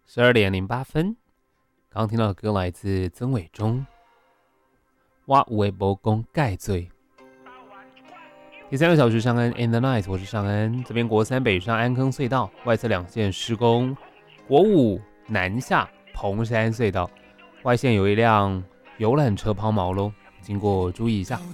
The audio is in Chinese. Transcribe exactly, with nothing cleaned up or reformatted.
十二点零八分，刚听到的歌来自曾伟忠，我有的无讲盖罪。第三个小时上恩 in the night， 我是上恩。这边国三北上安坑隧道外侧两线施工，国五南下蓬山隧道外线有一辆游览车抛锚喽，经过注意一下。